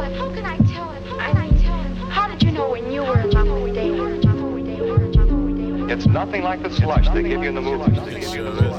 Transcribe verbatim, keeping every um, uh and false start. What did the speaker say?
him? How can I tell him? How can I tell him? How did you know when you were in love with David? It's nothing like the slush they give you in the movies.